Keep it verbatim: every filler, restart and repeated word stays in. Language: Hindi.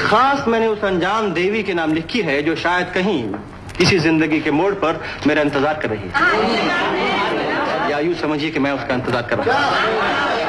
खास मैंने उस अनजान देवी के नाम लिखी है जो शायद कहीं किसी जिंदगी के मोड़ पर मेरा इंतजार कर रही है, या यूं समझिए कि मैं उसका इंतजार कर रहा हूं।